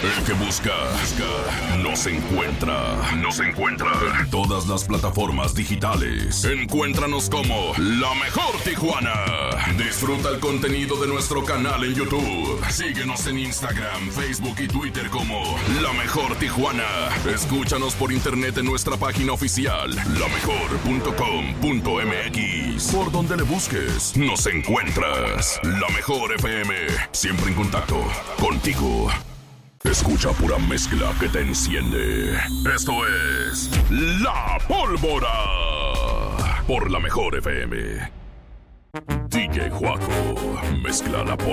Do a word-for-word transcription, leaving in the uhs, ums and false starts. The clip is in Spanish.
El que busca, busca, nos encuentra. Nos encuentra en todas las plataformas digitales. Encuéntranos como La Mejor Tijuana. Disfruta el contenido de nuestro canal en YouTube. Síguenos en Instagram, Facebook y Twitter como La Mejor Tijuana. Escúchanos por internet en nuestra página oficial, la mejor punto com punto m x. Por donde le busques, nos encuentras. La Mejor F M, siempre en contacto contigo. Escucha pura mezcla que te enciende. Esto es La Pólvora por La Mejor F M. D J Juaco mezcla la pólvora.